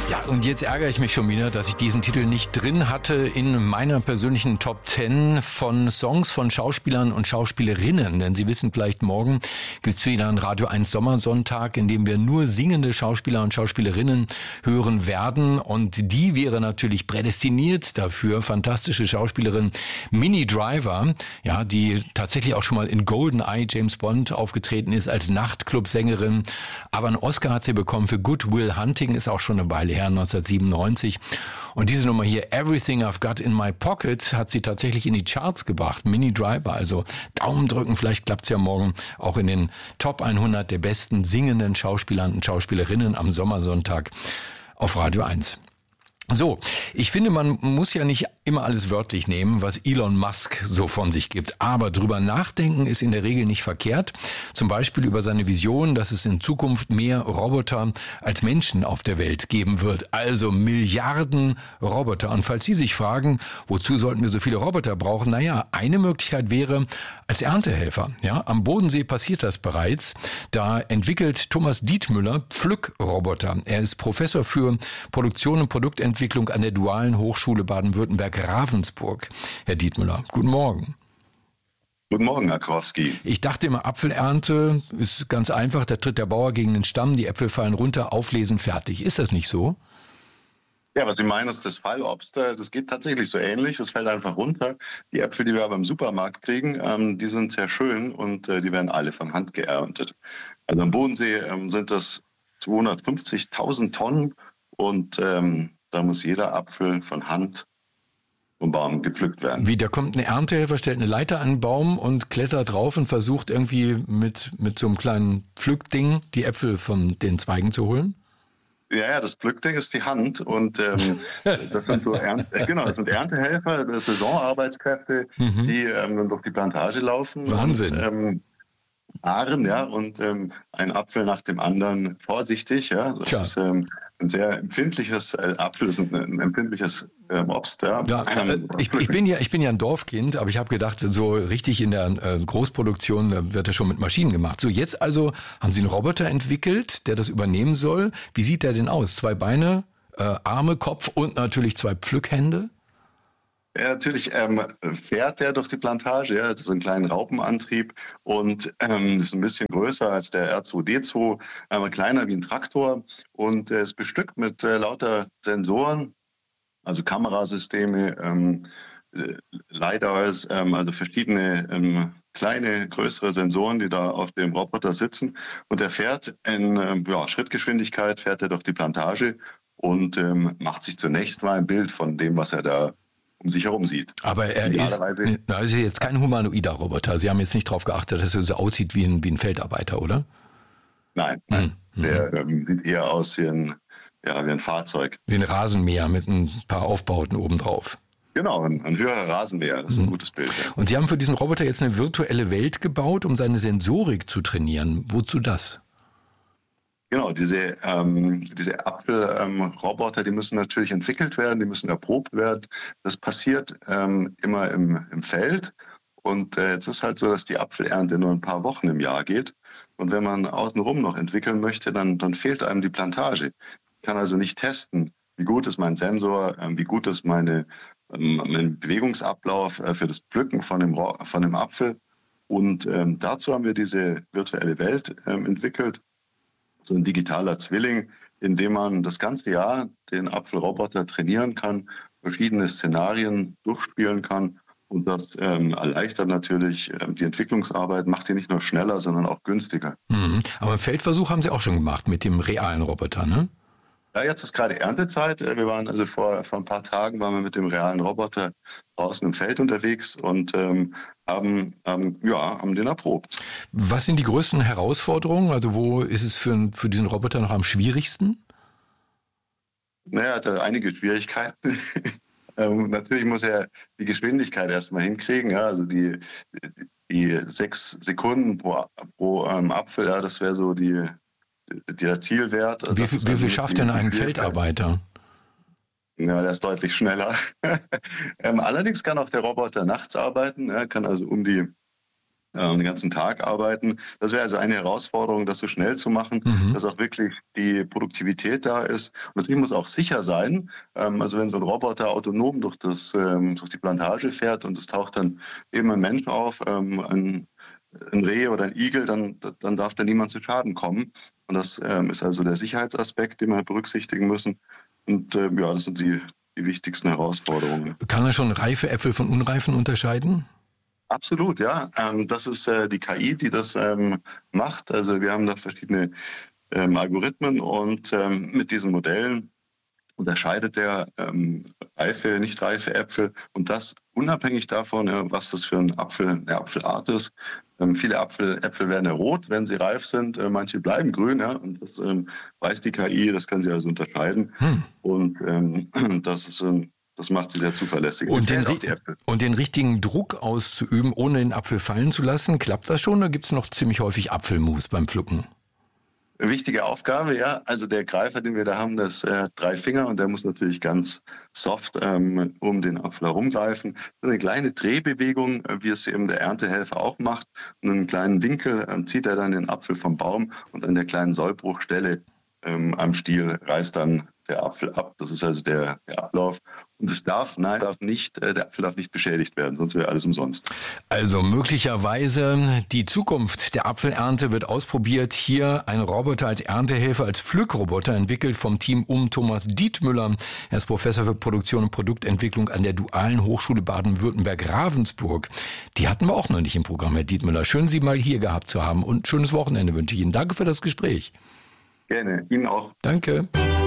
Ja, und jetzt ärgere ich mich schon wieder, dass ich diesen Titel nicht drin hatte in meiner persönlichen Top 10 von Songs von Schauspielern und Schauspielerinnen. Denn Sie wissen vielleicht, morgen gibt es wieder einen Radio 1 Sommersonntag, in dem wir nur singende Schauspieler und Schauspielerinnen hören werden. Und die wäre natürlich prädestiniert dafür, fantastische Schauspielerin Minnie Driver, ja, die tatsächlich auch schon mal in GoldenEye James Bond aufgetreten ist als Nachtclub-Sängerin. Aber einen Oscar hat sie bekommen für Good Will Hunting, ist auch schon eine Weile her, 1997. Und diese Nummer hier, Everything I've Got in My Pocket, hat sie tatsächlich in die Charts gebracht. Minnie Driver, also Daumen drücken, vielleicht klappt's ja morgen auch in den Top 100 der besten singenden Schauspieler und Schauspielerinnen am Sommersonntag auf Radio 1. So, ich finde, man muss ja nicht immer alles wörtlich nehmen, was Elon Musk so von sich gibt. Aber drüber nachdenken ist in der Regel nicht verkehrt. Zum Beispiel über seine Vision, dass es in Zukunft mehr Roboter als Menschen auf der Welt geben wird. Also Milliarden Roboter. Und falls Sie sich fragen, wozu sollten wir so viele Roboter brauchen? Naja, eine Möglichkeit wäre als Erntehelfer. Ja, am Bodensee passiert das bereits. Da entwickelt Thomas Dietmüller Pflückroboter. Er ist Professor für Produktion und Produktentwicklung an der Dualen Hochschule Baden-Württemberg-Ravensburg. Herr Dietmüller, guten Morgen. Guten Morgen, Herr Kowski. Ich dachte immer, Apfelernte ist ganz einfach. Da tritt der Bauer gegen den Stamm, die Äpfel fallen runter, auflesen, fertig. Ist das nicht so? Ja, was Sie meinen, ist das Fallobst. Das geht tatsächlich so ähnlich. Das fällt einfach runter. Die Äpfel, die wir aber im Supermarkt kriegen, die sind sehr schön und die werden alle von Hand geerntet. Also am Bodensee sind das 250.000 Tonnen und da muss jeder Apfel von Hand vom Baum gepflückt werden. Wie, da kommt ein Erntehelfer, stellt eine Leiter an den Baum und klettert drauf und versucht irgendwie mit so einem kleinen Pflückding die Äpfel von den Zweigen zu holen? Ja, das Pflückding ist die Hand und das sind so das sind Erntehelfer, das sind Saisonarbeitskräfte, die dann durch die Plantage laufen. Wahnsinn. Und, Ahren, ja, und ein Apfel nach dem anderen vorsichtig, ja. Das ist ein sehr empfindliches Apfel, ist ein empfindliches Obst, ja. Ja, ich bin ja ein Dorfkind, aber ich habe gedacht, so richtig in der Großproduktion wird das schon mit Maschinen gemacht. So, jetzt also haben Sie einen Roboter entwickelt, der das übernehmen soll. Wie sieht der denn aus? 2 Beine, Arme, Kopf und natürlich 2 Pflückhände? Ja, natürlich fährt der durch die Plantage, ja, das ist ein kleiner Raupenantrieb und ist ein bisschen größer als der R2D2, kleiner wie ein Traktor und ist bestückt mit lauter Sensoren, also Kamerasysteme, LiDARs, also verschiedene kleine, größere Sensoren, die da auf dem Roboter sitzen und der fährt in Schrittgeschwindigkeit, fährt er durch die Plantage und macht sich zunächst mal ein Bild von dem, was er da um sich herum sieht. Aber er ist jetzt kein humanoider Roboter. Sie haben jetzt nicht darauf geachtet, dass er so aussieht wie ein Feldarbeiter, oder? Nein. Der sieht eher aus wie ein Fahrzeug. Wie ein Rasenmäher mit ein paar Aufbauten obendrauf. Genau, ein höherer Rasenmäher, das ist ein gutes Bild. Ja. Und Sie haben für diesen Roboter jetzt eine virtuelle Welt gebaut, um seine Sensorik zu trainieren. Wozu das? Genau, diese Apfelroboter, die müssen natürlich entwickelt werden, die müssen erprobt werden. Das passiert immer im Feld. Und jetzt ist halt so, dass die Apfelernte nur ein paar Wochen im Jahr geht. Und wenn man außenrum noch entwickeln möchte, dann fehlt einem die Plantage. Ich kann also nicht testen, wie gut ist mein Sensor, wie gut ist mein Bewegungsablauf für das Pflücken von dem Apfel. Und dazu haben wir diese virtuelle Welt entwickelt. So ein digitaler Zwilling, in dem man das ganze Jahr den Apfelroboter trainieren kann, verschiedene Szenarien durchspielen kann und das erleichtert natürlich die Entwicklungsarbeit, macht die nicht nur schneller, sondern auch günstiger. Aber einen Feldversuch haben Sie auch schon gemacht mit dem realen Roboter, ne? Ja, jetzt ist gerade Erntezeit. Wir waren also vor ein paar Tagen waren wir mit dem realen Roboter draußen im Feld unterwegs und haben den erprobt. Was sind die größten Herausforderungen? Also wo ist es für diesen Roboter noch am schwierigsten? Naja, hat er einige Schwierigkeiten. Natürlich muss er die Geschwindigkeit erstmal hinkriegen. Ja, also die 6 Sekunden pro Apfel, ja, das wäre so der Zielwert. Wie viel schafft denn ein Feldarbeiter? Ja, der ist deutlich schneller. Allerdings kann auch der Roboter nachts arbeiten. Er kann also um die den ganzen Tag arbeiten. Das wäre also eine Herausforderung, das so schnell zu machen, dass auch wirklich die Produktivität da ist. Und natürlich muss auch sicher sein. Also wenn so ein Roboter autonom durch die Plantage fährt und es taucht dann eben ein Mensch auf, ein Reh oder ein Igel, dann darf da niemand zu Schaden kommen. Und das ist also der Sicherheitsaspekt, den wir berücksichtigen müssen. Und das sind die wichtigsten Herausforderungen. Kann er schon reife Äpfel von unreifen unterscheiden? Absolut, ja. Das ist die KI, die das macht. Also wir haben da verschiedene Algorithmen und mit diesen Modellen unterscheidet er reife, nicht reife Äpfel und das unabhängig davon, was das für eine Apfelart ist. Viele Äpfel werden ja rot, wenn sie reif sind. Manche bleiben grün, ja, und das weiß die KI, das kann sie also unterscheiden. Und das macht sie sehr zuverlässig. Und den richtigen Druck auszuüben, ohne den Apfel fallen zu lassen, klappt das schon? Oder gibt es noch ziemlich häufig Apfelmus beim Pflücken? Wichtige Aufgabe, ja. Also der Greifer, den wir da haben, das hat 3 Finger und der muss natürlich ganz soft um den Apfel herumgreifen. Eine kleine Drehbewegung, wie es eben der Erntehelfer auch macht. Und einen kleinen Winkel zieht er dann den Apfel vom Baum und an der kleinen Sollbruchstelle am Stiel reißt dann der Apfel ab. Das ist also der Ablauf. Und der Apfel darf nicht beschädigt werden, sonst wäre alles umsonst. Also möglicherweise die Zukunft der Apfelernte wird ausprobiert. Hier ein Roboter als Erntehelfer, als Pflückroboter, entwickelt vom Team um Thomas Dietmüller. Er ist Professor für Produktion und Produktentwicklung an der Dualen Hochschule Baden-Württemberg-Ravensburg. Die hatten wir auch noch nicht im Programm, Herr Dietmüller. Schön, Sie mal hier gehabt zu haben und schönes Wochenende wünsche ich Ihnen. Danke für das Gespräch. Gerne, Ihnen auch. Danke.